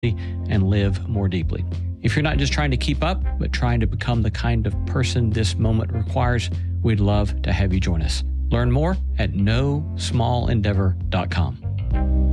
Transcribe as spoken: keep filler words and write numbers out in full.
and live more deeply. If you're not just trying to keep up, but trying to become the kind of person this moment requires, we'd love to have you join us. Learn more at no small endeavor dot com.